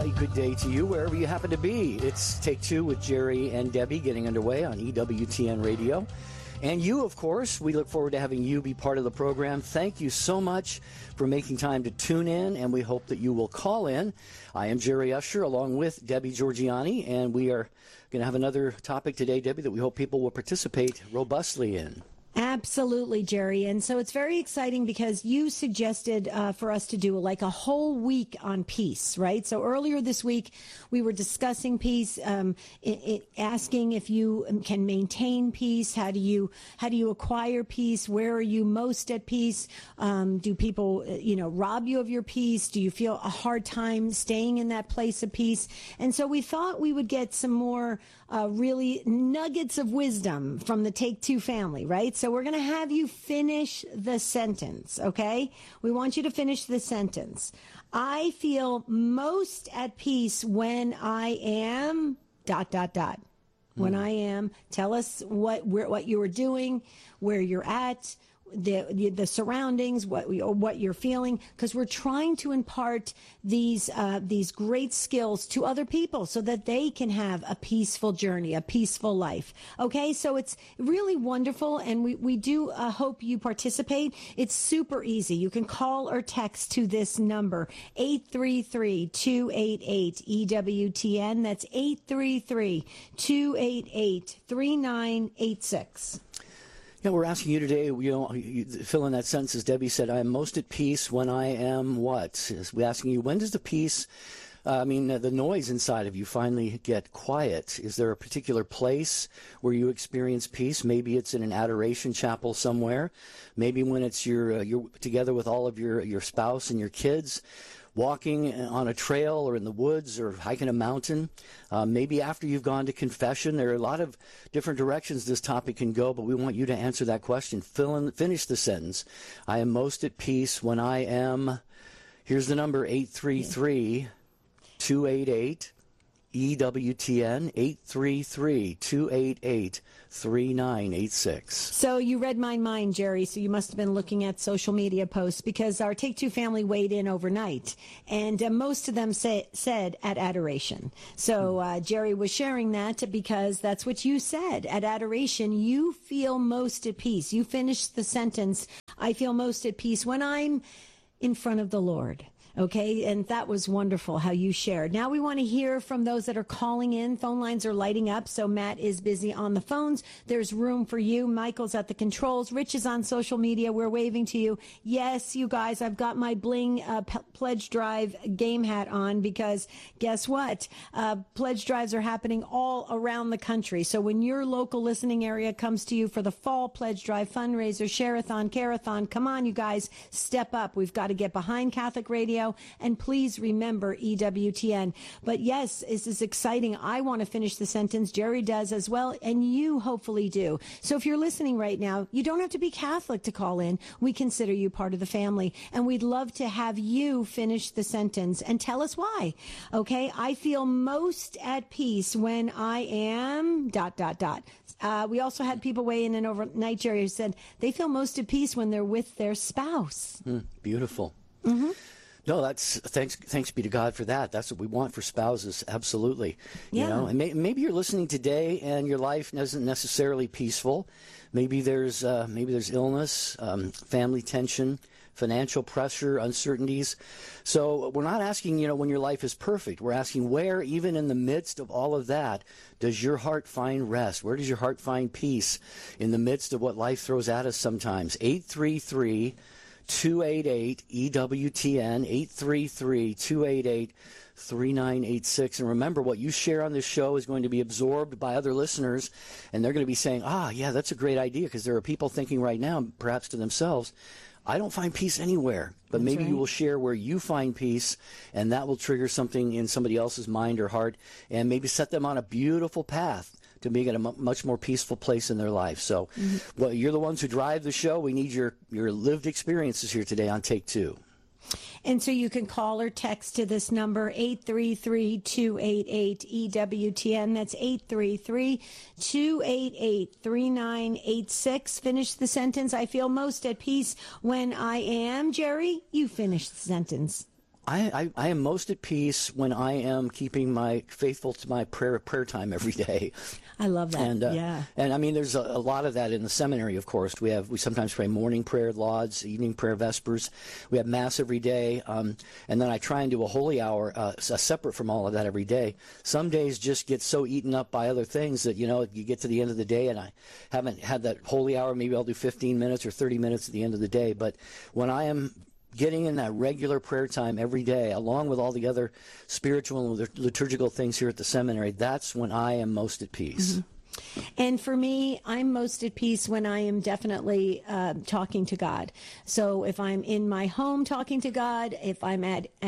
everybody. Good day to you, wherever you happen to be. It's Take Two with Jerry and Debbie getting underway on EWTN Radio. And you, of course, we look forward to having you be part of the program. Thank you so much for making time to tune in, and we hope that you will call in. I am Jerry Usher, along with Debbie Georgiani, and we are going to have another topic today, Debbie, that we hope people will participate robustly in. Absolutely, Jerry. And so it's very exciting because you suggested for us to do like a whole week on peace, right? So earlier this week, we were discussing peace, asking if you can maintain peace. How do you acquire peace? Where are you most at peace? Do people, rob you of your peace? Do you feel a hard time staying in that place of peace? And so we thought we would get some more really nuggets of wisdom from the Take Two family, right? So we're going to have you finish the sentence, okay? We want you to finish the sentence. I feel most at peace when I am ... When I am, tell us what you were doing, where you're at, the surroundings, what you're feeling, because we're trying to impart these great skills to other people so that they can have a peaceful journey, a peaceful life. Okay, so it's really wonderful, and we do hope you participate. It's super easy. You can call or text to this number, 833-288-EWTN. That's 833-288-3986. Yeah, we're asking you today, you fill in that sentence, as Debbie said, I am most at peace when I am what? We're asking you, when does the peace, the noise inside of you finally get quiet? Is there a particular place where you experience peace? Maybe it's in an adoration chapel somewhere. Maybe when it's you're together with all of your spouse and your kids, walking on a trail or in the woods or hiking a mountain. Maybe after you've gone to confession. There are a lot of different directions this topic can go, but we want you to answer that question. Finish the sentence. I am most at peace when I am, here's the number, 833-288-EWTN, 833-288-3986. So you read my mind, Jerry, so you must have been looking at social media posts because our Take Two family weighed in overnight, and most of them said at adoration. So Jerry was sharing that because that's what you said. At adoration, you feel most at peace. You finished the sentence, I feel most at peace when I'm in front of the Lord. Okay, and that was wonderful how you shared. Now we want to hear from those that are calling in. Phone lines are lighting up, so Matt is busy on the phones. There's room for you. Michael's at the controls. Rich is on social media. We're waving to you. Yes, you guys, I've got my Bling Pledge Drive game hat on because guess what? Pledge drives are happening all around the country. So when your local listening area comes to you for the fall Pledge Drive fundraiser, share-a-thon, care-a-thon, come on, you guys, step up. We've got to get behind Catholic Radio. And please remember EWTN. But yes, this is exciting. I want to finish the sentence. Jerry does as well, and you hopefully do. So if you're listening right now, you don't have to be Catholic to call in. We consider you part of the family, and we'd love to have you finish the sentence and tell us why. Okay, I feel most at peace when I am ... We also had people weigh in overnight, Jerry, who said they feel most at peace when they're with their spouse. Beautiful. Mm-hmm. No, that's thanks be to God for that. That's what we want for spouses, absolutely. Yeah. You know, and maybe you're listening today and your life isn't necessarily peaceful. Maybe there's illness, family tension, financial pressure, uncertainties. So we're not asking, when your life is perfect. We're asking where, even in the midst of all of that, does your heart find rest? Where does your heart find peace in the midst of what life throws at us sometimes? 833-288-EWTN, 833-288-3986. And remember, what you share on this show is going to be absorbed by other listeners, and they're going to be saying, yeah, that's a great idea, because there are people thinking right now, perhaps to themselves, I don't find peace anywhere. But maybe you will share where you find peace, and that will trigger something in somebody else's mind or heart, and maybe set them on a beautiful path to being in a much more peaceful place in their life. So well, you're the ones who drive the show. We need your lived experiences here today on Take Two. And so you can call or text to this number, 833-288-EWTN. That's 833-288-3986. Finish the sentence. I feel most at peace when I am. Jerry, you finish the sentence. I am most at peace when I am keeping my faithful to my prayer time every day. I love that. And, and I mean, there's a lot of that in the seminary, of course. We sometimes pray morning prayer, lauds, evening prayer, vespers. We have Mass every day. And then I try and do a holy hour separate from all of that every day. Some days just get so eaten up by other things that, you get to the end of the day and I haven't had that holy hour. Maybe I'll do 15 minutes or 30 minutes at the end of the day. But when I am getting in that regular prayer time every day, along with all the other spiritual and liturgical things here at the seminary, that's when I am most at peace. Mm-hmm. And for me, I'm most at peace when I am definitely talking to God. So if I'm in my home talking to God, if I'm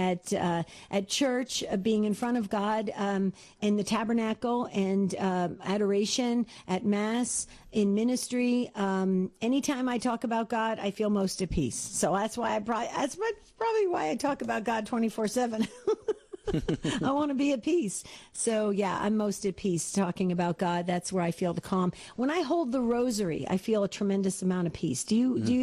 at church, being in front of God in the tabernacle and adoration, at Mass, in ministry, anytime I talk about God, I feel most at peace. So that's probably why I talk about God 24/7. I want to be at peace. So yeah, I'm most at peace talking about God. That's where I feel the calm. When I hold the rosary, I feel a tremendous amount of peace. Do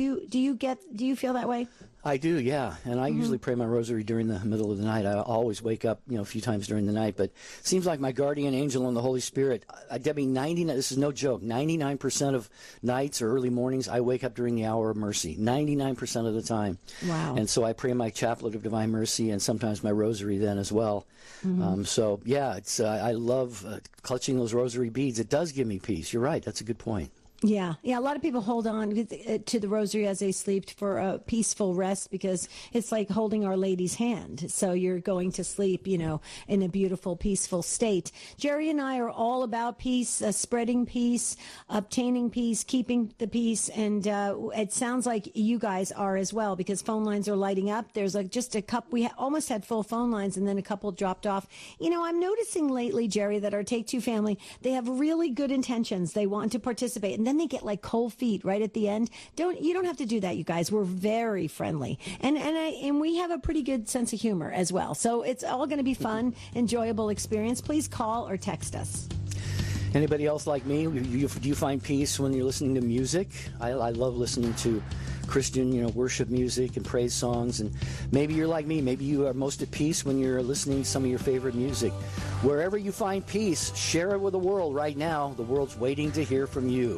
you feel that way? I do, yeah. And I usually pray my rosary during the middle of the night. I always wake up, a few times during the night. But it seems like my guardian angel and the Holy Spirit, Debbie, this is no joke, 99% of nights or early mornings, I wake up during the hour of mercy, 99% of the time. Wow. And so I pray my chaplet of divine mercy and sometimes my rosary then as well. So, yeah, I love clutching those rosary beads. It does give me peace. You're right. That's a good point. Yeah. A lot of people hold on to the rosary as they sleep for a peaceful rest because it's like holding Our Lady's hand. So you're going to sleep, in a beautiful, peaceful state. Jerry and I are all about peace, spreading peace, obtaining peace, keeping the peace. And it sounds like you guys are as well because phone lines are lighting up. There's just a couple. We almost had full phone lines and then a couple dropped off. I'm noticing lately, Jerry, that our Take Two family, they have really good intentions. They want to participate. And then they get like cold feet right at the end. You don't have to do that, you guys. We're very friendly, and we have a pretty good sense of humor as well. So it's all going to be fun, enjoyable experience. Please call or text us. Anybody else like me? Do you find peace when you're listening to music? I love listening to Christian, worship music and praise songs. And maybe you're like me. Maybe you are most at peace when you're listening to some of your favorite music. Wherever you find peace, share it with the world right now. The world's waiting to hear from you.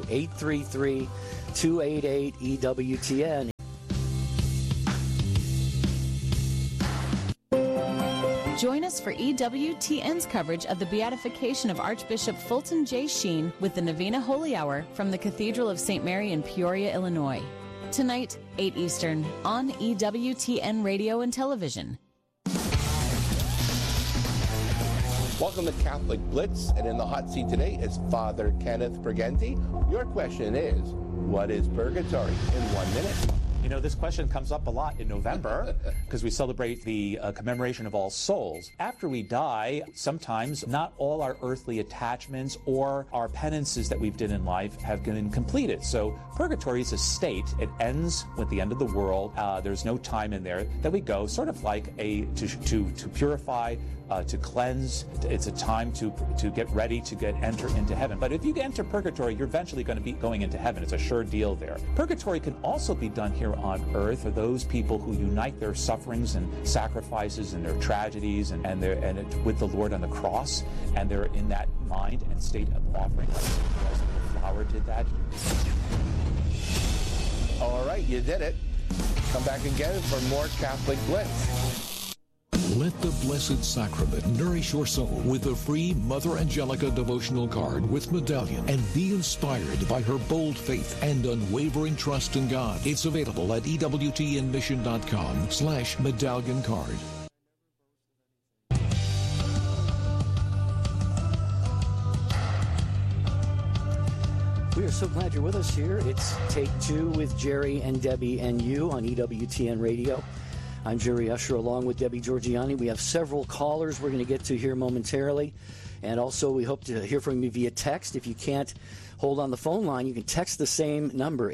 833-288-EWTN. Join us for EWTN's coverage of the beatification of Archbishop Fulton J. Sheen with the Novena Holy Hour from the Cathedral of St. Mary in Peoria, Illinois. Tonight, 8 Eastern, on EWTN Radio and Television. Welcome to Catholic Blitz, and in the hot seat today is Father Kenneth Briganti. Your question is, what is purgatory in 1 minute? This question comes up a lot in November because we celebrate the commemoration of All Souls. After we die, sometimes not all our earthly attachments or our penances that we've done in life have been completed. So purgatory is a state. It ends with the end of the world. There's no time in there that we go, sort of like to purify, to cleanse. It's a time to get ready to enter into heaven. But if you enter purgatory, you're eventually going to be going into heaven. It's a sure deal there. Purgatory can also be done here on earth for those people who unite their sufferings and sacrifices and their tragedies and with the Lord on the cross, and they're in that mind and state of offering. Like the flower did that. All right, you did it. Come back again for more Catholic Blitz. Let the Blessed Sacrament nourish your soul with a free Mother Angelica devotional card with medallion, and be inspired by her bold faith and unwavering trust in God. It's available at EWTNmission.com/medallion card. We are so glad you're with us here. It's Take Two with Jerry and Debbie and you on EWTN Radio. I'm Jerry Usher along with Debbie Georgiani. We have several callers we're going to get to here momentarily. And also we hope to hear from you via text. If you can't hold on the phone line, you can text the same number,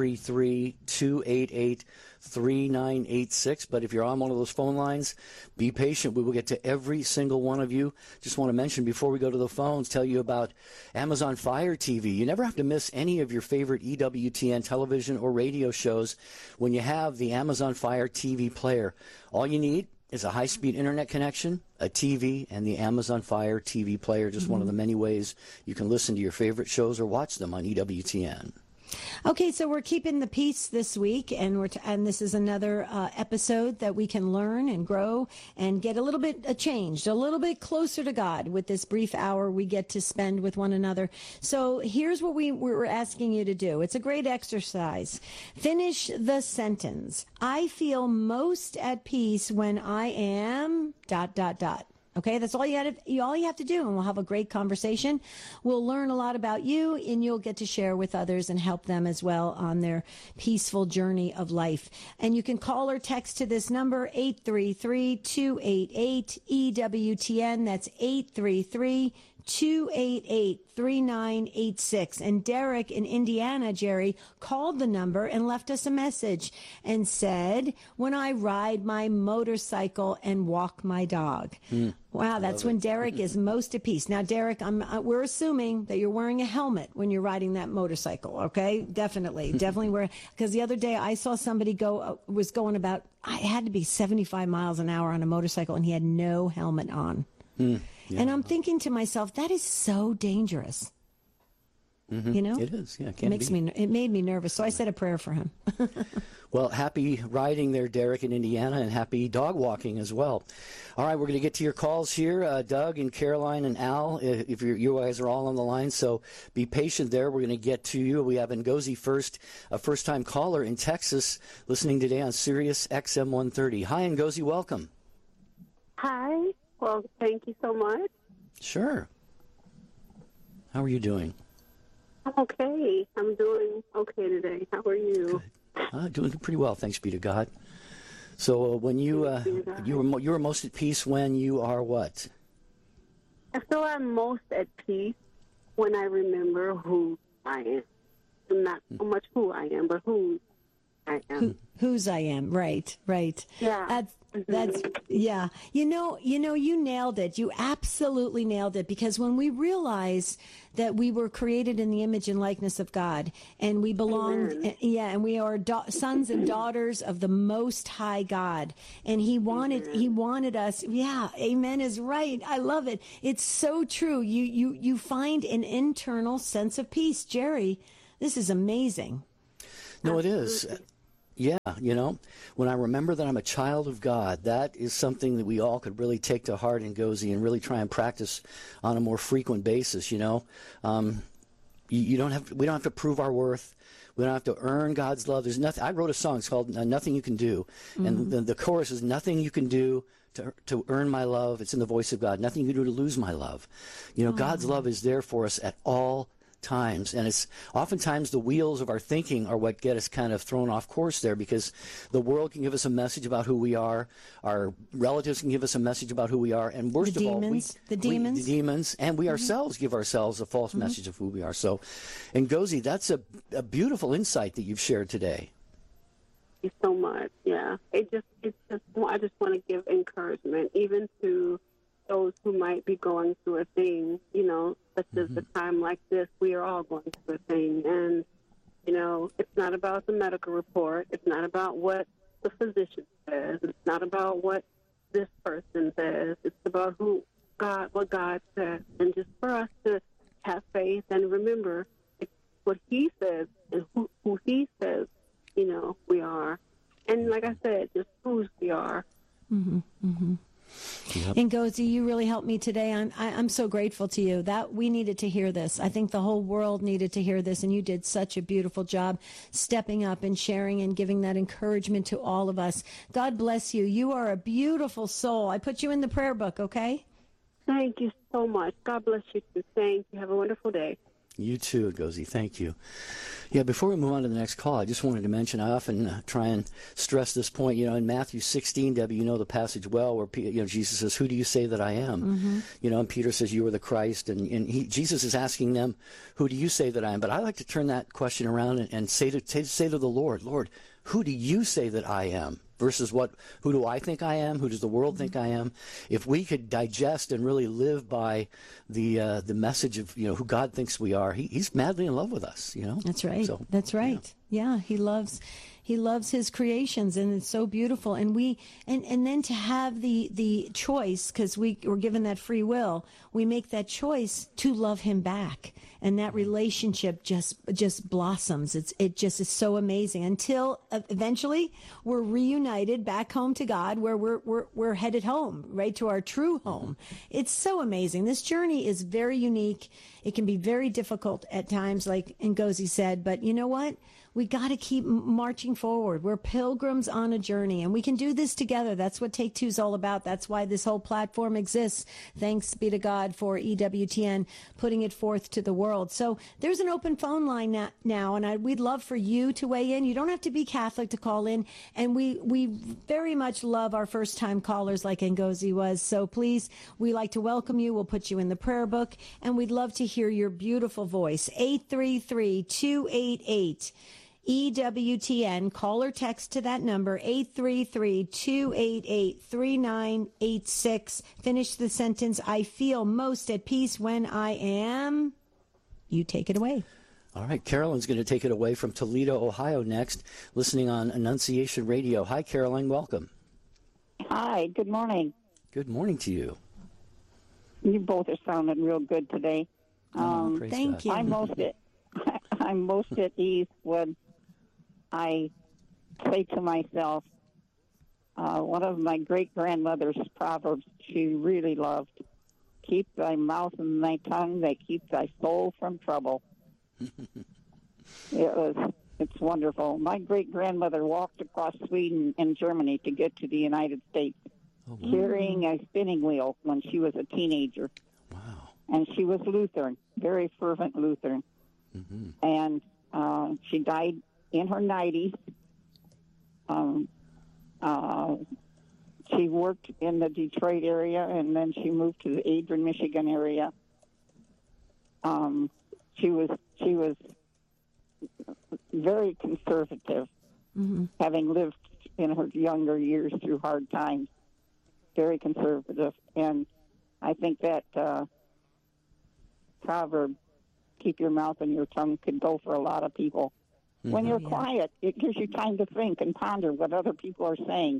833-288-3986. But if you're on one of those phone lines, be patient. We will get to every single one of you. Just want to mention before we go to the phones, tell you about Amazon Fire TV. You never have to miss any of your favorite EWTN television or radio shows when you have the Amazon Fire TV player. All you need is a high-speed internet connection, a TV, and the Amazon Fire TV player, just one of the many ways you can listen to your favorite shows or watch them on EWTN. Okay, so we're keeping the peace this week, and and this is another episode that we can learn and grow and get a little bit changed, a little bit closer to God with this brief hour we get to spend with one another. So here's what we're asking you to do. It's a great exercise. Finish the sentence. I feel most at peace when I am ... Okay, that's all you have to do, and we'll have a great conversation. We'll learn a lot about you, and you'll get to share with others and help them as well on their peaceful journey of life. And you can call or text to this number, 833-288-EWTN. That's 833-288-3986. And Derek in Indiana, Jerry, called the number and left us a message and said, when I ride my motorcycle and walk my dog. Wow, that's when Derek is most at peace. Now, Derek, we're assuming that you're wearing a helmet when you're riding that motorcycle, okay? Definitely wear, because the other day I saw somebody was going about, I had to be 75 miles an hour on a motorcycle, and he had no helmet on. Yeah. And I'm thinking to myself, that is so dangerous. You know? It is, yeah. It made me nervous, so I said a prayer for him. Well, happy riding there, Derek, in Indiana, and happy dog walking as well. All right, we're going to get to your calls here. Doug and Caroline and Al, if you guys are all on the line, so be patient there. We're going to get to you. We have Ngozi first, a first-time caller in Texas, listening today on Sirius XM 130. Hi, Ngozi, welcome. Hi. Well, thank you so much. Sure. How are you doing? I'm okay. I'm doing okay today. How are you? Doing pretty well, thanks be to God. So when you were most at peace when you are what? I feel I'm most at peace when I remember who I am. Not so much who I am, but who I am. Whose I am, right. Yeah. That's yeah. You know, you nailed it. You absolutely nailed it, because when we realize that we were created in the image and likeness of God, and we belong, and we are sons and daughters of the Most High God, and He wanted us. Yeah, amen is right. I love it. It's so true. You find an internal sense of peace, Jerry. This is amazing. No, it is. Yeah, when I remember that I'm a child of God, that is something that we all could really take to heart, Ngozi, and really try and practice on a more frequent basis. We don't have to prove our worth. We don't have to earn God's love. There's nothing. I wrote a song. It's called "Nothing You Can Do," and the chorus is "Nothing you can do to earn my love." It's in the voice of God. Nothing you can do to lose my love. God's love is there for us at all times, and it's oftentimes the wheels of our thinking are what get us kind of thrown off course there, because the world can give us a message about who we are, our relatives can give us a message about who we are, and worst of all, the demons, and we ourselves give ourselves a false message of who we are. So, Ngozi, that's a beautiful insight that you've shared today. Thank you so much. Yeah, I just want to give encouragement, even to those who might be going through a thing, such as a time like this. We are all going through a thing. And, it's not about the medical report. It's not about what the physician says. It's not about what this person says. It's about what God says. And just for us to have faith and remember what He says and who He says, we are. And like I said, just whose we are. Yep. And Ngozi, you really helped me today. I'm so grateful to you. That we needed to hear this. I think the whole world needed to hear this, and you did such a beautiful job stepping up and sharing and giving that encouragement to all of us. God bless you. You are a beautiful soul. I put you in the prayer book, okay? Thank you so much. God bless you too. Thank you. Have a wonderful day. You too, Ngozi. Thank you. Yeah, before we move on to the next call, I just wanted to mention, I often try and stress this point, in Matthew 16, Debbie, you know the passage well, where Jesus says, "Who do you say that I am?" And Peter says, "You are the Christ." And Jesus is asking them, "Who do you say that I am?" But I like to turn that question around and say to the Lord, "Lord, who do you say that I am?" Versus who do I think I am? Who does the world think I am? If we could digest and really live by the message of who God thinks we are, He's madly in love with us. That's right. That's right. Yeah, He loves He loves his creations, and it's so beautiful. And and then to have the choice, because we're given that free will, we make that choice to love him back. And that relationship just blossoms. It just is so amazing until eventually we're reunited back home to God, where we're headed home, right, to our true home. It's so amazing. This journey is very unique. It can be very difficult at times, like Ngozi said, but you know what? We got to keep marching forward. We're pilgrims on a journey, and we can do this together. That's what Take Two is all about. That's why this whole platform exists. Thanks be to God for EWTN putting it forth to the world. So there's an open phone line now, and we'd love for you to weigh in. You don't have to be Catholic to call in, and we very much love our first-time callers like Ngozi was. So please, we like to welcome you. We'll put you in the prayer book, and we'd love to hear your beautiful voice. 833-288 EWTN. Call or text to that number, 833-288-3986. Finish the sentence, I feel most at peace when I am. You take it away. All right, Carolyn's going to take it away from Toledo, Ohio next, listening on Annunciation Radio. Hi, Caroline. Welcome. Hi. Good morning. Good morning to you. You both are sounding real good today. Thank you. I'm most at ease when I say to myself, one of my great-grandmother's proverbs she really loved, keep thy mouth and thy tongue, they keep thy soul from trouble. It's wonderful. My great-grandmother walked across Sweden and Germany to get to the United States, carrying a spinning wheel when she was a teenager. Wow. And she was Lutheran, very fervent Lutheran. Mm-hmm. And she died in her 90s. She worked in the Detroit area, and then she moved to the Adrian, Michigan area. She was very conservative, having lived in her younger years through hard times. Very conservative, and I think that proverb, keep your mouth and your tongue, could go for a lot of people. Mm-hmm. When you're quiet, it gives you time to think and ponder what other people are saying.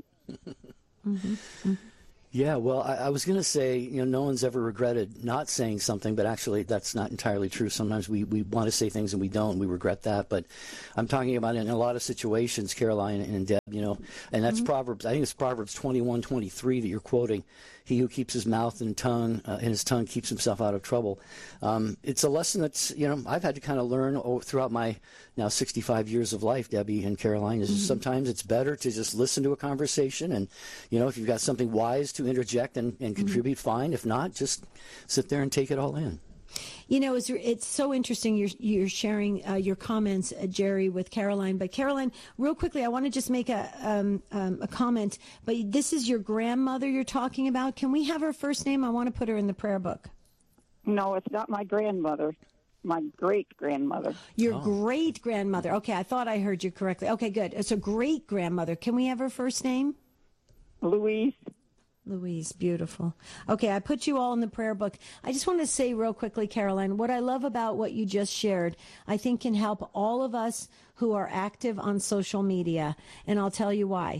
Yeah, well, I was going to say, no one's ever regretted not saying something, but actually that's not entirely true. Sometimes we want to say things and we don't. We regret that. But I'm talking about in a lot of situations, Caroline and Deb, and that's Proverbs. I think it's Proverbs 21:23 that you're quoting. He who keeps his mouth and his tongue keeps himself out of trouble. It's a lesson that's, I've had to kind of learn throughout my now 65 years of life, Debbie and Caroline, is sometimes it's better to just listen to a conversation. And, if you've got something wise to interject and contribute, fine. If not, just sit there and take it all in. It's so interesting you're sharing your comments, Jerry, with Caroline. But Caroline, real quickly, I want to just make a comment. But this is your grandmother you're talking about. Can we have her first name? I want to put her in the prayer book. No, it's not my grandmother. My great-grandmother. Your great-grandmother. Okay, I thought I heard you correctly. Okay, good. It's a great-grandmother. Can we have her first name? Louise. Louise, beautiful. Okay, I put you all in the prayer book. I just want to say real quickly, Caroline, what I love about what you just shared, I think can help all of us who are active on social media, and I'll tell you why.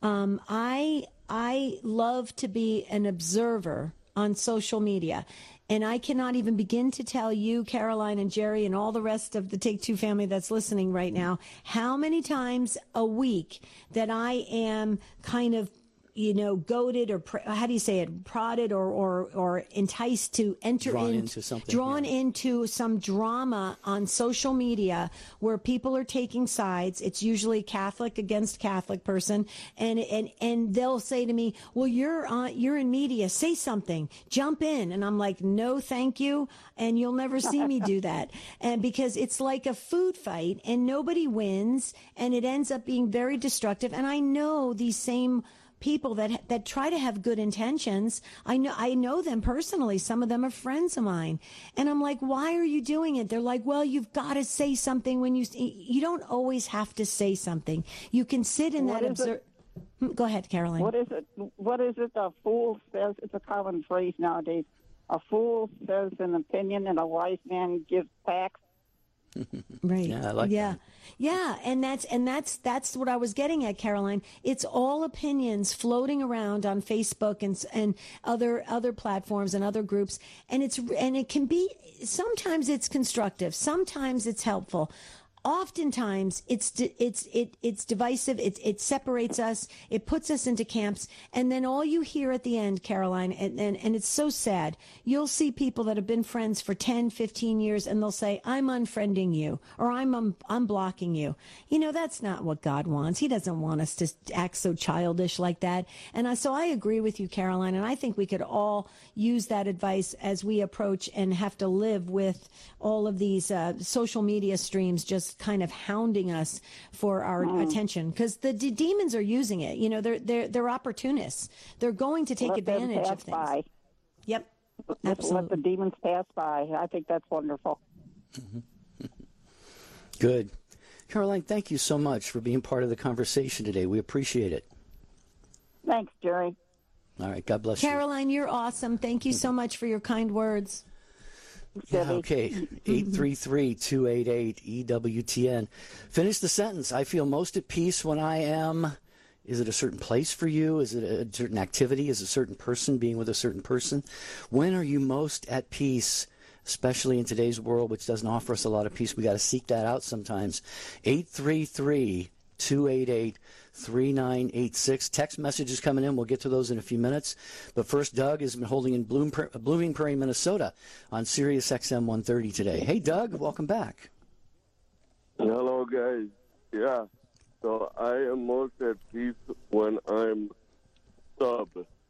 I love to be an observer on social media. And I cannot even begin to tell you, Caroline and Jerry, and all the rest of the Take Two family that's listening right now, how many times a week that I am kind of goaded or how do you say it, prodded or enticed to enter drawn into some drama on social media where people are taking sides. It's usually Catholic against Catholic person, and they'll say to me, "Well, you're in media, say something, jump in," and I'm like, "No, thank you," and you'll never see me do that, and because it's like a food fight and nobody wins, and it ends up being very destructive. And I know these same people that try to have good intentions. I know them personally. Some of them are friends of mine. And I'm like, why are you doing it? They're like, well, you've got to say something when you don't always have to say something. You can sit in that. Go ahead, Caroline. What is it? A fool says, it's a common phrase nowadays. A fool says an opinion and a wise man gives facts. Right. Yeah, I like that. Yeah, and that's what I was getting at, Caroline. It's all opinions floating around on Facebook and other platforms and other groups, and it can be, sometimes it's constructive, sometimes it's helpful. Oftentimes it's divisive. It separates us. It puts us into camps. And then all you hear at the end, Caroline, and it's so sad. You'll see people that have been friends for 10, 15 years, and they'll say, "I'm unfriending you," or I'm blocking you. You know, that's not what God wants. He doesn't want us to act so childish like that. And so I agree with you, Caroline. And I think we could all use that advice as we approach and have to live with all of these social media streams just kind of hounding us for our attention, because the demons are using it. You know, they're opportunists. They're going to take advantage of things. By. Yep, absolutely. Let the demons pass by. I think that's wonderful. Good. Caroline, thank you so much for being part of the conversation today. We appreciate it. Thanks, Jerry. All right, God bless you. Caroline, you're awesome. Thank you so much for your kind words. Yeah, okay. 833-288-EWTN. Finish the sentence. I feel most at peace when I am. Is it a certain place for you? Is it a certain activity? Is it a certain person, being with a certain person? When are you most at peace, especially in today's world, which doesn't offer us a lot of peace? We got to seek that out sometimes. 833-288-3986. Text messages coming in. We'll get to those in a few minutes. But first, Doug has been holding in Blooming Prairie, Minnesota on Sirius XM 130 today. Hey, Doug, welcome back. Hello, guys. Yeah, so I am most at peace when I'm sub.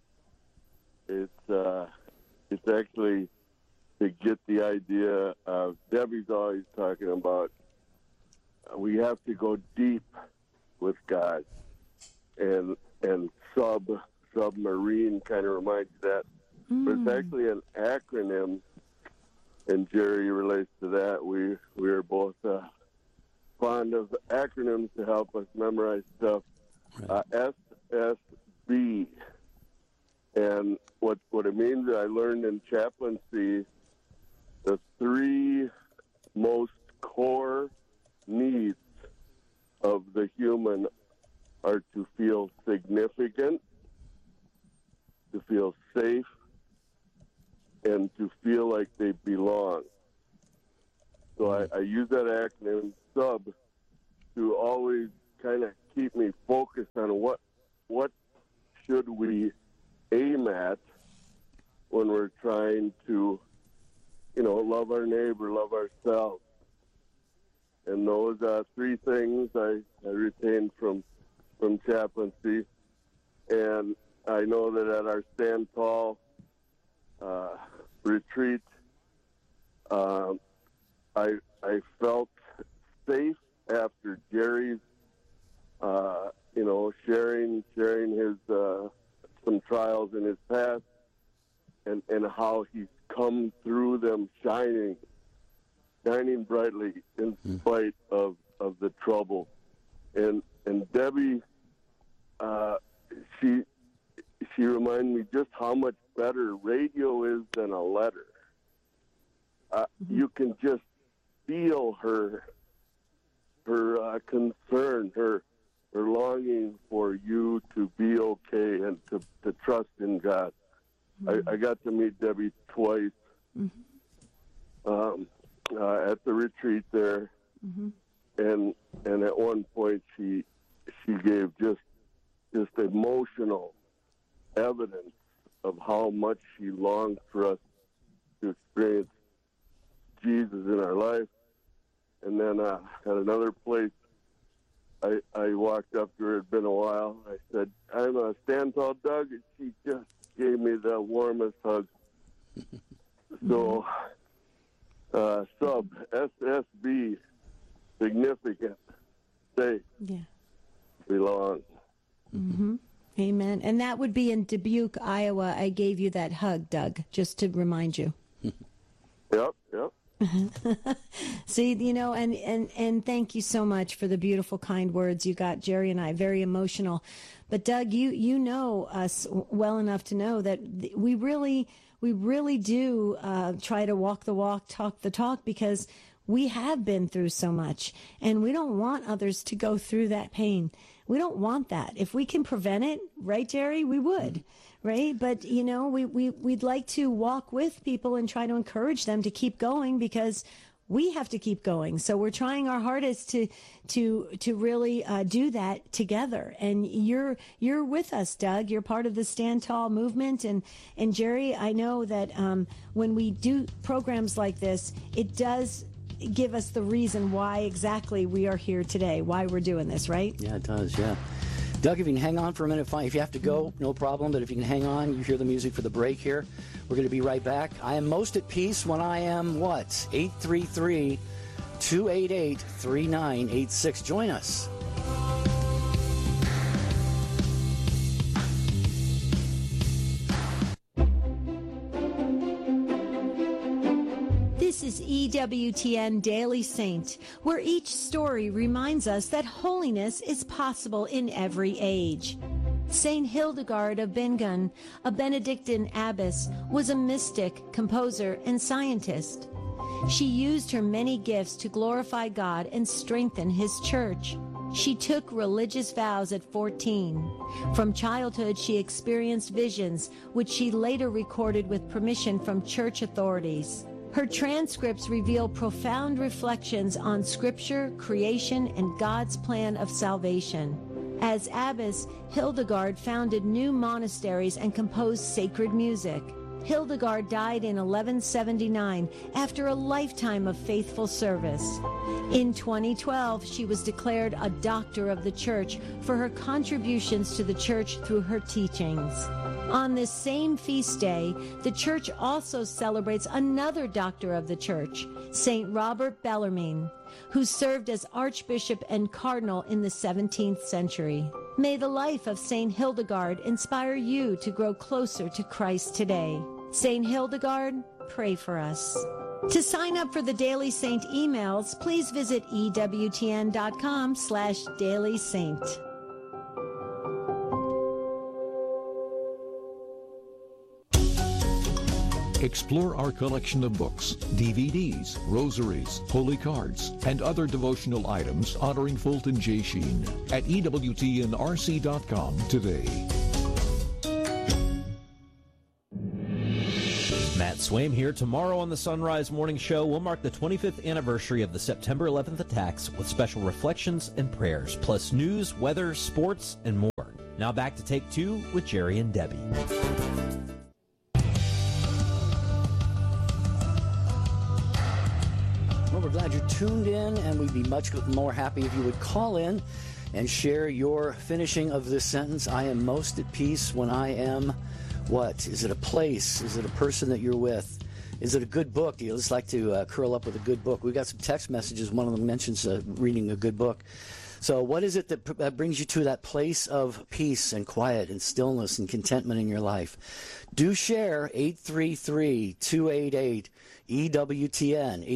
It's actually to get the idea of, Debbie's always talking about, we have to go deep with God, and submarine kind of reminds you that. But it's actually an acronym, and Jerry relates to that. We are both fond of acronyms to help us memorize stuff. SSB, and what it means, I learned in chaplaincy, the three most core needs of the human are to feel significant, to feel safe, and to feel like they belong. So I use that acronym SUB to always kind of keep me focused on what should we aim at when we're trying to, love our neighbor, love ourselves. And those three things I retained from chaplaincy. And I know that at our Stand Tall retreat, I felt safe after Jerry's, sharing his some trials in his past, and how he's come through them shining brightly in spite of the trouble. And Debbie, she reminded me just how much better radio is than a letter. You can just feel her concern, her longing for you to be okay and to trust in God. I got to meet Debbie twice at the retreat there, and at one point she gave just emotional evidence of how much she longed for us to experience Jesus in our life. And then at another place, I walked up to her. It had been a while. I said, "I'm a Stand Tall Doug," and she just gave me the warmest hug. So, sub, SSB, significant, safe, belong. Amen. And that would be in Dubuque, Iowa. I gave you that hug, Doug, just to remind you. Yep. See, and thank you so much for the beautiful, kind words you got, Jerry and I. Very emotional. But Doug, you know us well enough to know that we really do try to walk the walk, talk the talk, because We have been through so much, and we don't want others to go through that pain. We don't want that. If we can prevent it, right, Jerry, we would, right? But, you know, we'd like to walk with people and try to encourage them to keep going, because we have to keep going. So we're trying our hardest to really do that together. And you're with us, Doug. You're part of the Stand Tall movement. And Jerry, I know that when we do programs like this, it does give us the reason why exactly we are here today, why we're doing this, right? Yeah, it does, yeah. Doug, if you can hang on for a minute, fine. If you have to go, no problem. But if you can hang on, you hear the music for the break here. We're going to be right back. I am most at peace when I am what? 833-288-3986. Join us. This is EWTN Daily Saint, where each story reminds us that holiness is possible in every age. Saint Hildegard of Bingen, a Benedictine abbess, was a mystic, composer, and scientist. She used her many gifts to glorify God and strengthen His church. She took religious vows at 14. From childhood, she experienced visions, which she later recorded with permission from church authorities. Her transcripts reveal profound reflections on Scripture, creation, and God's plan of salvation. As abbess, Hildegard founded new monasteries and composed sacred music. Hildegard died in 1179 after a lifetime of faithful service. In 2012, she was declared a Doctor of the Church for her contributions to the Church through her teachings. On this same feast day, the Church also celebrates another Doctor of the Church, St. Robert Bellarmine, who served as Archbishop and Cardinal in the 17th century. May the life of St. Hildegard inspire you to grow closer to Christ today. St. Hildegard, pray for us. To sign up for the Daily Saint emails, please visit EWTN.com/dailysaint. Explore our collection of books, DVDs, rosaries, holy cards, and other devotional items honoring Fulton J. Sheen at EWTNRC.com today. Matt Swaim here. Tomorrow on the Sunrise Morning Show, we'll mark the 25th anniversary of the September 11th attacks with special reflections and prayers, plus news, weather, sports, and more. Now back to Take Two with Jerry and Debbie. Well, we're glad you're tuned in, and we'd be much more happy if you would call in and share your finishing of this sentence. I am most at peace when I am what? Is it a place? Is it a person that you're with? Is it a good book? Do you just like to curl up with a good book? We've got some text messages. One of them mentions reading a good book. So what is it that brings you to that place of peace and quiet and stillness and contentment in your life? Do share 833-288-EWTN,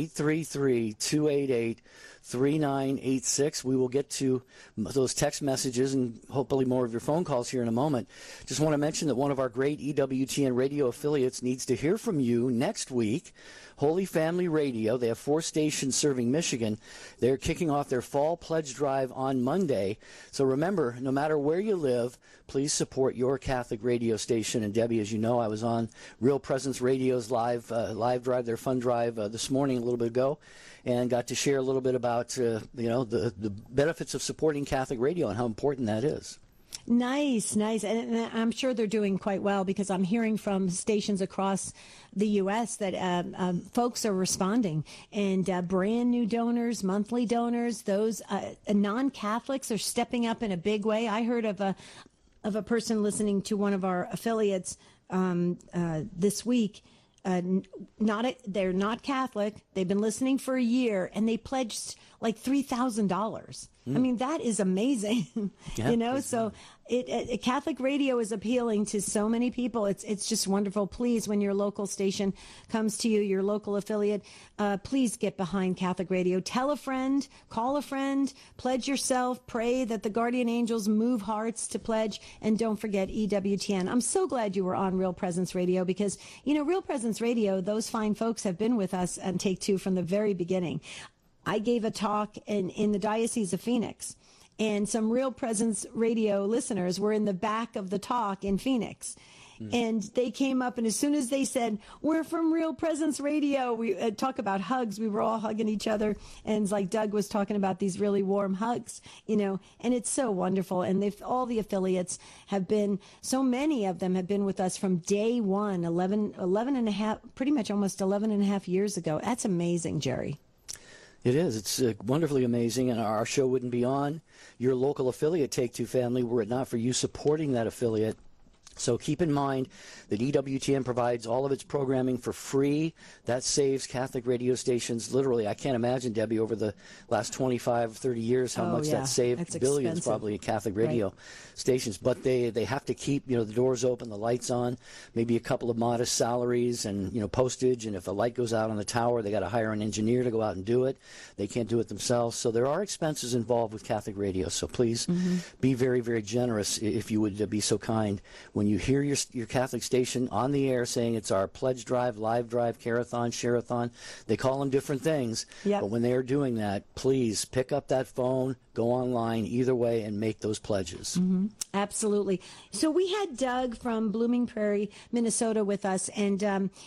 833-288-3986. We will get to those text messages and hopefully more of your phone calls here in a moment. Just want to mention that one of our great EWTN radio affiliates needs to hear from you next week. Holy Family Radio. They have 4 stations serving Michigan. They're kicking off their fall pledge drive on Monday. So remember, no matter where you live, please support your Catholic radio station. And Debbie, as you know, I was on Real Presence Radio's live drive, their fund drive this morning a little bit ago, and got to share a little bit about the benefits of supporting Catholic radio and how important that is. Nice. And I'm sure they're doing quite well, because I'm hearing from stations across the U.S. that folks are responding, and brand new donors, monthly donors, those non-Catholics are stepping up in a big way. I heard of a person listening to one of our affiliates this week. They're not Catholic. They've been listening for a year, and they pledged like $3,000. I mean, that is amazing, Yeah, so Catholic radio is appealing to so many people. It's just wonderful. Please, when your local station comes to you, your local affiliate, please get behind Catholic radio. Tell a friend, call a friend, pledge yourself, pray that the guardian angels move hearts to pledge, and don't forget EWTN. I'm so glad you were on Real Presence Radio because, Real Presence Radio, those fine folks have been with us on Take Two from the very beginning. I gave a talk in the Diocese of Phoenix, and some Real Presence Radio listeners were in the back of the talk in Phoenix. And they came up, and as soon as they said, "We're from Real Presence Radio," we talk about hugs. We were all hugging each other, and it's like Doug was talking about these really warm hugs, and it's so wonderful. And all the affiliates have been, so many of them have been with us from day one, 11 and a half, pretty much almost 11 and a half years ago. That's amazing, Jerry. It is. It's wonderfully amazing, and our show wouldn't be on your local affiliate, Take Two Family, were it not for you supporting that affiliate. So keep in mind that EWTN provides all of its programming for free. That saves Catholic radio stations. Literally, I can't imagine, Debbie, over the last 25, 30 years, how much that saved. That's billions expensive. probably at Catholic radio stations. But they have to keep, the doors open, the lights on, maybe a couple of modest salaries and, postage. And if a light goes out on the tower, they got to hire an engineer to go out and do it. They can't do it themselves. So there are expenses involved with Catholic radio. So please be very, very generous, if you would be so kind, when you hear your Catholic station on the air saying it's our pledge drive, live drive, carathon, share-a-thon. They call them different things. Yep. But when they are doing that, please pick up that phone, go online, either way, and make those pledges. Absolutely. So we had Doug from Blooming Prairie, Minnesota with us, and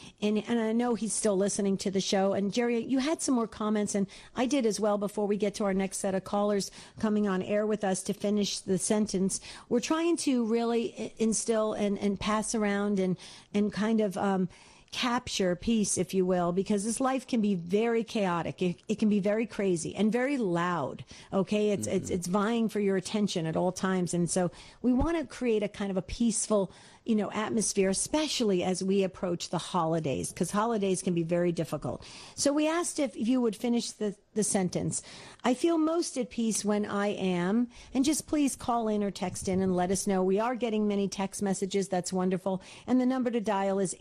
I know he's still listening to the show. And Jerry, you had some more comments, and I did as well before we get to our next set of callers coming on air with us to finish the sentence. We're trying to really instill and pass around and kind of capture peace, if you will, because this life can be very chaotic. It can be very crazy and very loud. Okay, it's vying for your attention at all times, and so we want to create a kind of a peaceful, atmosphere, especially as we approach the holidays, because holidays can be very difficult. So we asked if you would finish the sentence. I feel most at peace when I am, and just please call in or text in and let us know. We are getting many text messages. That's wonderful. And the number to dial is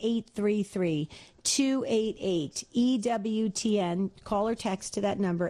833-288-EWTN. Call or text to that number,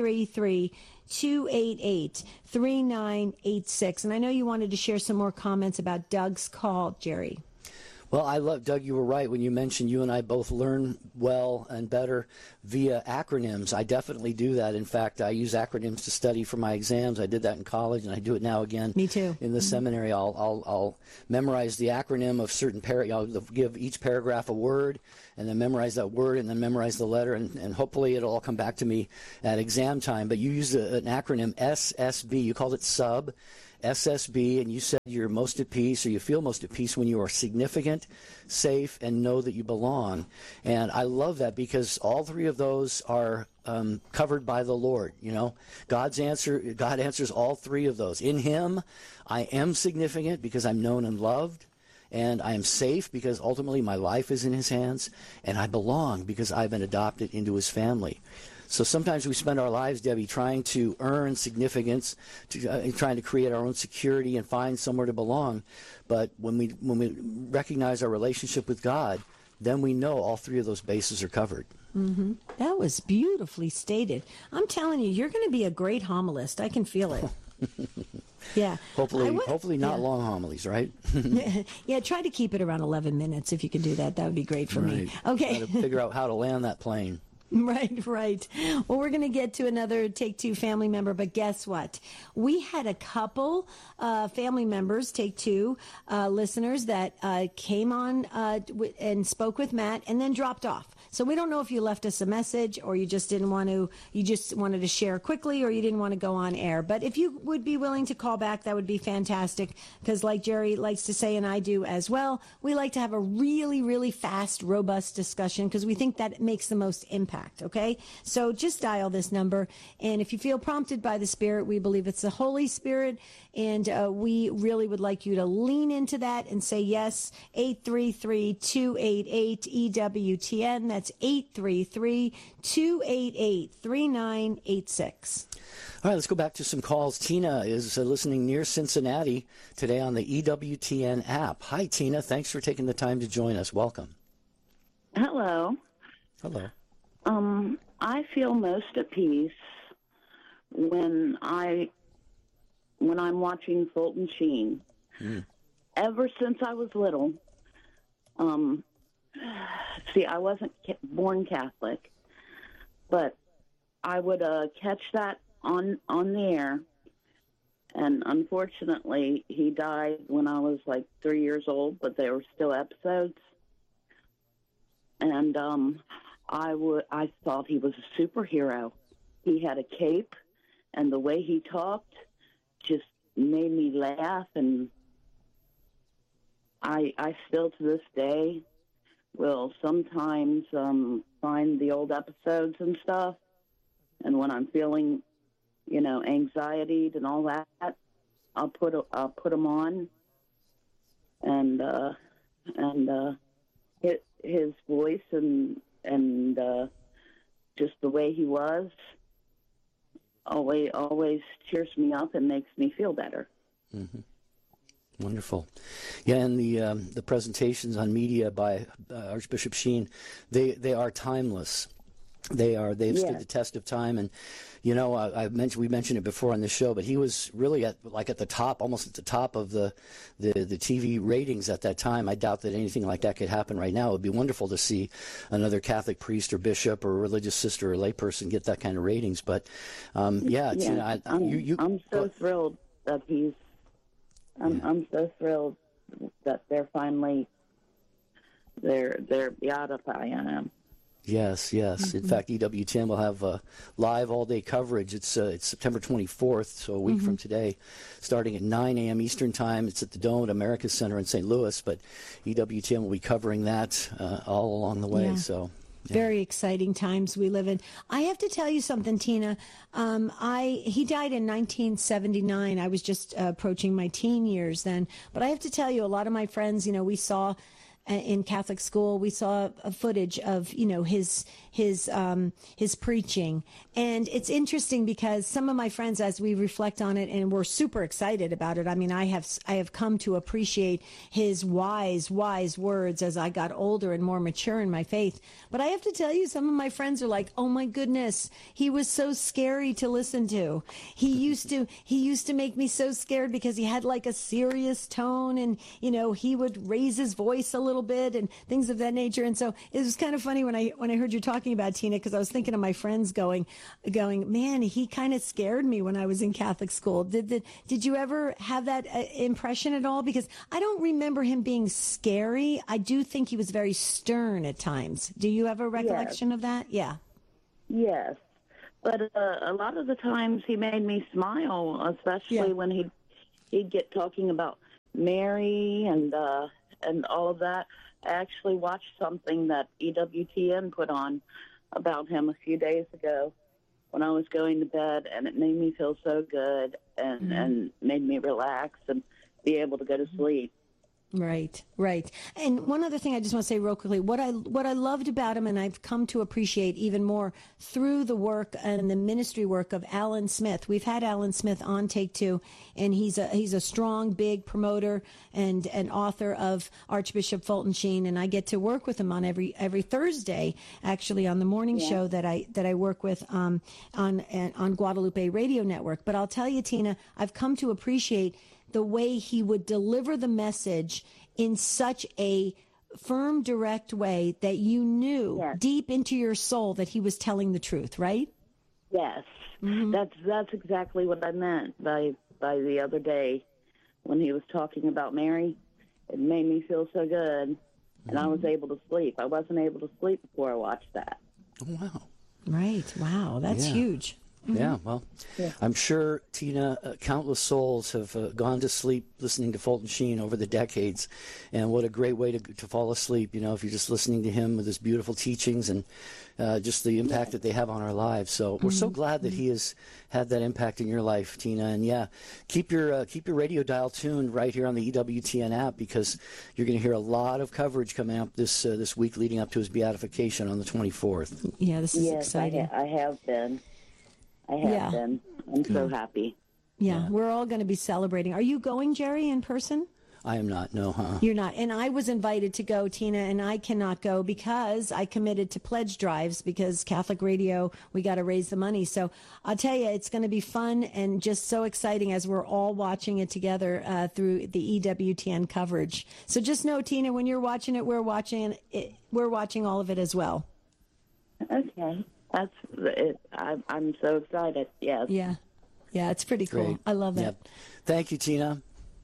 833-288-3986. And I know you wanted to share some more comments about Doug's call, Jerry. Well, I love, Doug, you were right when you mentioned you and I both learn well and better via acronyms. I definitely do that. In fact, I use acronyms to study for my exams. I did that in college, and I do it now again. Me too. In the seminary, I'll memorize the acronym of certain I'll give each paragraph a word, and then memorize that word, and then memorize the letter, and hopefully it'll all come back to me at exam time. But you used an acronym, SSB. You called it SUB. SSB, and you said you're most at peace, or you feel most at peace when you are significant, safe, and know that you belong. And I love that because all three of those are covered by the Lord. God answers all three of those. In Him, I am significant because I'm known and loved. And I am safe because ultimately my life is in His hands. And I belong because I've been adopted into His family. So sometimes we spend our lives, Debbie, trying to earn significance, trying to create our own security and find somewhere to belong. But when we recognize our relationship with God, then we know all three of those bases are covered. Mm-hmm. That was beautifully stated. I'm telling you, you're going to be a great homilist. I can feel it. Yeah. Hopefully not long homilies, right? Yeah, try to keep it around 11 minutes if you can do that. That would be great for me. Okay. Got to figure out how to land that plane. Right. Well, we're going to get to another Take Two family member, but guess what? We had a couple family members, Take Two listeners, that came on and spoke with Matt and then dropped off. So we don't know if you left us a message or you just wanted to share quickly, or you didn't want to go on air. But if you would be willing to call back, that would be fantastic, because like Jerry likes to say, and I do as well, we like to have a really, really fast, robust discussion because we think that makes the most impact. contact, okay? So just dial this number, and if you feel prompted by the Spirit, we believe it's the Holy Spirit, and we really would like you to lean into that and say yes. 833-288-EWTN. That's 833-288-3986. All right, let's go back to some calls. Tina is listening near Cincinnati today on the EWTN app. Hi, Tina. Thanks for taking the time to join us. Welcome. Hello. Hello. I feel most at peace when I'm watching Fulton Sheen. Ever since I was little, see, I wasn't born Catholic, but I would catch that on the air, and unfortunately, he died when I was like 3 years old, but there were still episodes, and I thought he was a superhero. He had a cape, and the way he talked just made me laugh, and I still to this day will sometimes find the old episodes and stuff, and when I'm feeling, anxiety and all that, I'll put them on, and his voice and just the way he was always cheers me up and makes me feel better. Mm-hmm. Wonderful. Yeah, and the presentations on media by Archbishop Sheen, they are timeless. They've stood the test of time, and we mentioned it before on the show, but he was really at the top, almost at the top of the TV ratings at that time. I doubt that anything like that could happen right now. It would be wonderful to see another Catholic priest or bishop or religious sister or layperson get that kind of ratings. But I'm so thrilled that he's. I'm so thrilled that they're finally they're beatifying him. Yes. Mm-hmm. In fact, EWTN will have live all-day coverage. It's September 24th, so a week from today, starting at 9 a.m. Eastern Time. It's at the Dome at America Center in St. Louis, but EWTN will be covering that all along the way. Yeah. So. Yeah. Very exciting times we live in. I have to tell you something, Tina. He died in 1979. I was just approaching my teen years then. But I have to tell you, a lot of my friends, we saw in Catholic school, we saw a footage of, his preaching. And it's interesting because some of my friends, as we reflect on it, and we're super excited about it. I mean, I have come to appreciate his wise words as I got older and more mature in my faith. But I have to tell you, some of my friends are like, "Oh my goodness, he was so scary to listen to. He used to make me so scared because he had like a serious tone, and he would raise his voice a little bit and things of that nature." And so it was kind of funny when I heard you talking about Tina, because I was thinking of my friends going, man, he kind of scared me when I was in Catholic school. Did you ever have that impression at all? Because I don't remember him being scary. I do think he was very stern at times. Do you have a recollection of that? Yeah. Yes, but a lot of the times he made me smile, especially when he'd get talking about Mary and all of that. I actually watched something that EWTN put on about him a few days ago when I was going to bed, and it made me feel so good and made me relax and be able to go to sleep. Right. And one other thing I just want to say real quickly, what I loved about him, and I've come to appreciate even more through the work and the ministry work of Alan Smith. We've had Alan Smith on Take Two, and he's a strong, big promoter and an author of Archbishop Fulton Sheen, and I get to work with him on every Thursday, actually, on the morning show that I work with on Guadalupe Radio Network. But I'll tell you, Tina, I've come to appreciate the way he would deliver the message in such a firm, direct way that you knew deep into your soul that he was telling the truth, right? Yes. Mm-hmm. That's exactly what I meant by the other day when he was talking about Mary. It made me feel so good, and I was able to sleep. I wasn't able to sleep before I watched that. Oh, wow. Right. Wow. That's huge. Yeah, well, I'm sure, Tina, countless souls have gone to sleep listening to Fulton Sheen over the decades, and what a great way to fall asleep, if you're just listening to him with his beautiful teachings and just the impact that they have on our lives. So we're so glad that he has had that impact in your life, Tina. And keep your radio dial tuned right here on the EWTN app, because you're going to hear a lot of coverage coming up this week leading up to his beatification on the 24th. Yeah, this is exciting. I have been. I'm so happy. Yeah, we're all going to be celebrating. Are you going, Jerry, in person? I am not, no, huh? You're not. And I was invited to go, Tina, and I cannot go because I committed to pledge drives because Catholic Radio, we got to raise the money. So I'll tell you, it's going to be fun and just so exciting as we're all watching it together through the EWTN coverage. So just know, Tina, when you're watching it, we're watching all of it as well. Okay. That's it. I'm so excited. Yes. Yeah, it's pretty cool. Great. I love that. Yep. Thank you, Tina.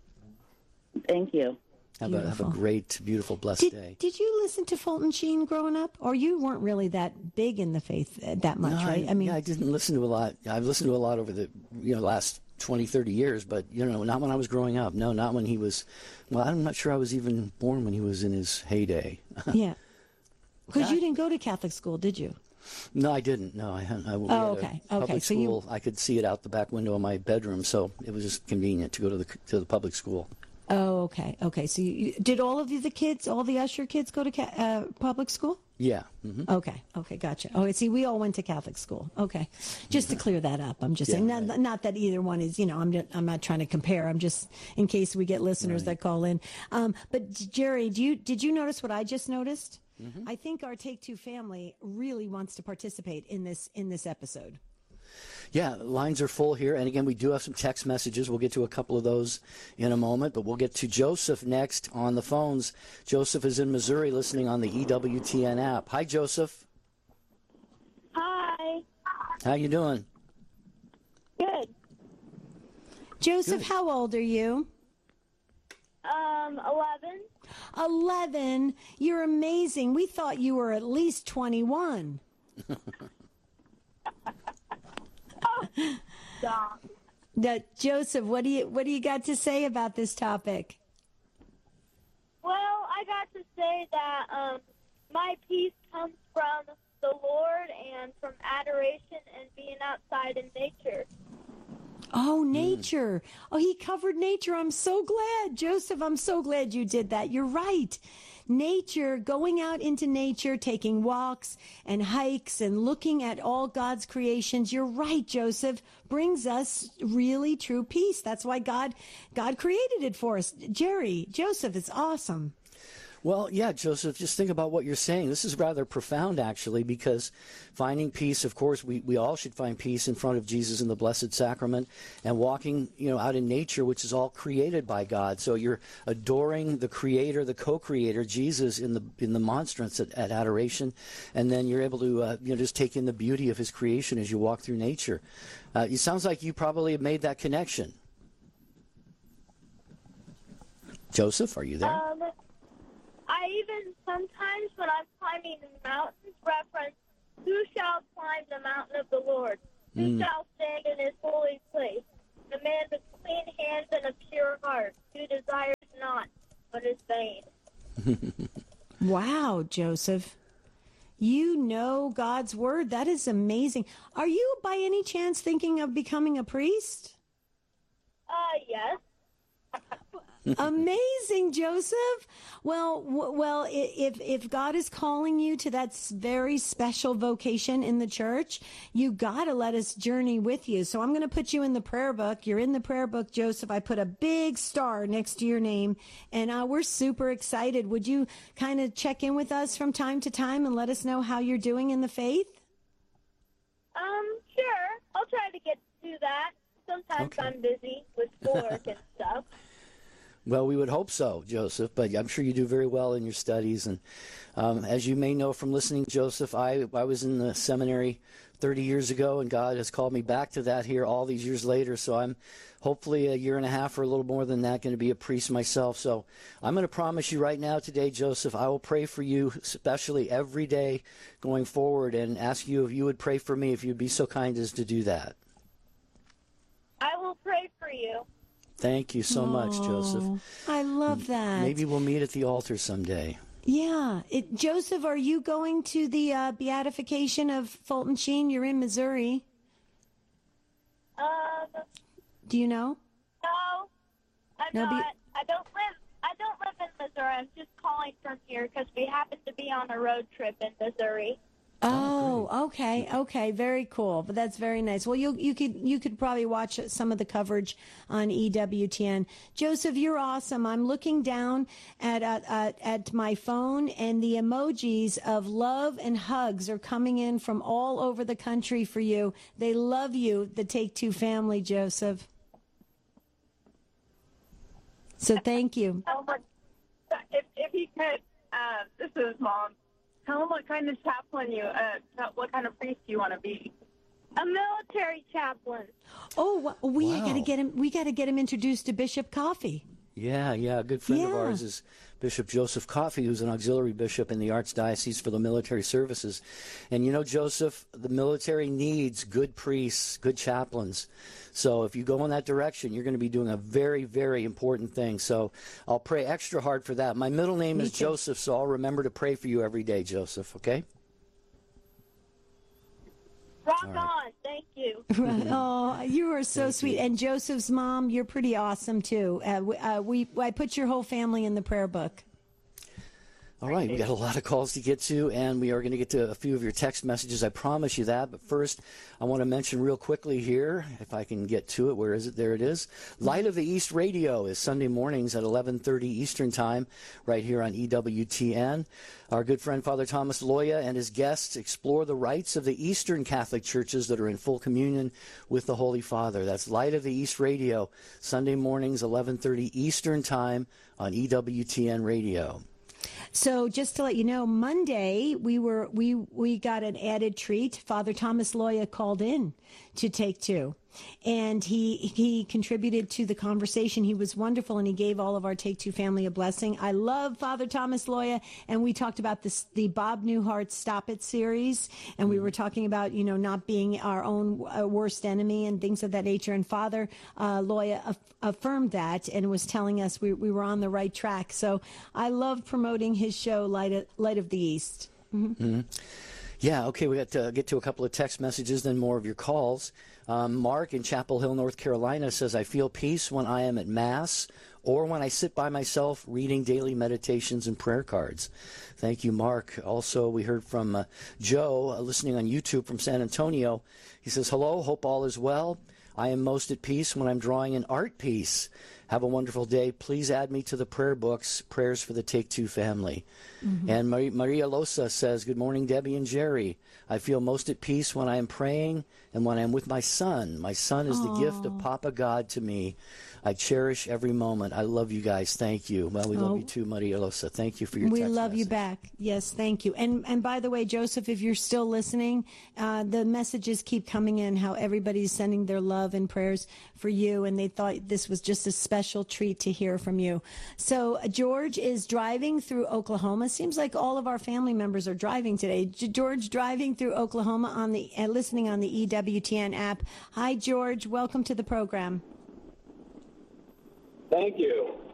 Thank you. Have a great, beautiful, blessed day. Did you listen to Fulton Sheen growing up, or you weren't really that big in the faith that much, right? I didn't listen to a lot. I've listened to a lot over the last 20, 30 years, but not when I was growing up. No, not when he was. Well, I'm not sure I was even born when he was in his heyday. Yeah, because you didn't go to Catholic school, did you? No, I didn't. No, I hadn't. Okay. Public school. I could see it out the back window of my bedroom, so it was just convenient to go to the public school. Oh, okay. Okay. So did all of the kids, all the Usher kids, go to public school? Yeah. Mm-hmm. Okay. Okay. Gotcha. Oh, see, we all went to Catholic school. Okay. Just to clear that up, I'm just saying, not that either one is, I'm not trying to compare. I'm just in case we get listeners that call in. But Jerry, did you notice what I just noticed? Mm-hmm. I think our Take Two family really wants to participate in this episode. Yeah, lines are full here. And again, we do have some text messages. We'll get to a couple of those in a moment, but we'll get to Joseph next on the phones. Joseph is in Missouri listening on the EWTN app. Hi, Joseph. Hi. How you doing? Good. Joseph, Good. How old are you? 11. 11? You're amazing. We thought you were at least 21. Stop. Joseph, what do you got to say about this topic? Well, I got to say that my peace comes from the Lord and from adoration and being outside in nature. Oh, nature. Oh, he covered nature. I'm so glad. Joseph, I'm so glad you did that. You're right. Nature, going out into nature, taking walks and hikes and looking at all God's creations. You're right, Joseph, brings us really true peace. That's why God created it for us. Jerry, Joseph, it's awesome. Well, yeah, Joseph, just think about what you're saying. This is rather profound, actually, because finding peace, of course, we all should find peace in front of Jesus in the Blessed Sacrament and walking, out in nature, which is all created by God. So you're adoring the Creator, the co-creator, Jesus, in the monstrance at adoration, and then you're able to, just take in the beauty of His creation as you walk through nature. It sounds like you probably have made that connection. Joseph, are you there? I even sometimes when I'm climbing mountains reference, who shall climb the mountain of the Lord? Who shall stand in His holy place? The man with clean hands and a pure heart, who desires not what is vain. Wow, Joseph. You know God's word. That is amazing. Are you by any chance thinking of becoming a priest? Yes. Amazing, Joseph. Well, if God is calling you to that very special vocation in the church, you got to let us journey with you. So I'm going to put you in the prayer book. You're in the prayer book, Joseph. I put a big star next to your name, and we're super excited. Would you kind of check in with us from time to time and let us know how you're doing in the faith? Sure. I'll try to get to that. Sometimes I'm busy with schoolwork and stuff. Well, we would hope so, Joseph, but I'm sure you do very well in your studies. And as you may know from listening, Joseph, I was in the seminary 30 years ago, and God has called me back to that here all these years later. So I'm hopefully a year and a half or a little more than that going to be a priest myself. So I'm going to promise you right now today, Joseph, I will pray for you, especially every day going forward, and ask you if you would pray for me, if you'd be so kind as to do that. I will pray for you. Thank you so much, Joseph. I love that. Maybe we'll meet at the altar someday. Yeah. Joseph, are you going to the beatification of Fulton Sheen? You're in Missouri. Do you know? No, I'm not. I don't live in Missouri. I'm just calling from here because we happen to be on a road trip in Missouri. Oh, okay, very cool. But that's very nice. Well, you could probably watch some of the coverage on EWTN. Joseph, you're awesome. I'm looking down at my phone, and the emojis of love and hugs are coming in from all over the country for you. They love you, the Take Two family, Joseph. So thank you. If you could, this is Mom. Tell him what kind of chaplain what kind of priest you want to be. A military chaplain. Oh, we got to get him. We got to get him introduced to Bishop Coffey. Yeah. A good friend of ours is Bishop Joseph Coffey, who's an auxiliary bishop in the Archdiocese for the Military Services. And you know, Joseph, the military needs good priests, good chaplains. So if you go in that direction, you're going to be doing a very, very important thing. So I'll pray extra hard for that. My middle name is Joseph, so I'll remember to pray for you every day, Joseph, okay? Rock on. Thank you. Oh, you are so sweet. And Joseph's mom, you're pretty awesome, too. I put your whole family in the prayer book. All right, we got a lot of calls to get to, and we are going to get to a few of your text messages. I promise you that. But first, I want to mention real quickly here, if I can get to it. Where is it? There it is. Light of the East Radio is Sunday mornings at 11:30 Eastern Time, right here on EWTN. Our good friend Father Thomas Loya and his guests explore the rites of the Eastern Catholic churches that are in full communion with the Holy Father. That's Light of the East Radio, Sunday mornings, 11:30 Eastern Time on EWTN Radio. So just to let you know, Monday we got an added treat. Father Thomas Loya called in to Take Two, and he contributed to the conversation. He was wonderful, and he gave all of our Take Two family a blessing. I love Father Thomas Loya, and we talked about the Bob Newhart Stop It series, and we were talking about not being our own worst enemy and things of that nature. And Father Loya affirmed that and was telling us we were on the right track. So I love promoting his show, Light of the East. Mm-hmm. Mm-hmm. Yeah, okay, we got to get to a couple of text messages, then more of your calls. Mark in Chapel Hill, North Carolina says, I feel peace when I am at Mass or when I sit by myself reading daily meditations and prayer cards. Thank you, Mark. Also, we heard from Joe, listening on YouTube from San Antonio. He says, hello, hope all is well. I am most at peace when I'm drawing an art piece. Have a wonderful day. Please add me to the prayer books, Prayers for the Take Two family. Mm-hmm. And Maria Losa says, good morning, Debbie and Jerry. I feel most at peace when I am praying and when I am with my son. My son is the gift of Papa God to me. I cherish every moment. I love you guys. Thank you. Well, we love you too, Maria Losa. Thank you for your text We love message. you back. Yes, thank you. And by the way, Joseph, if you're still listening, the messages keep coming in, how everybody's sending their love and prayers for you, and they thought this was just a special treat to hear from you. So George is driving through Oklahoma. Seems like all of our family members are driving today. George driving through Oklahoma on the listening on the EWTN app. Hi, George. Welcome to the program. Thank you.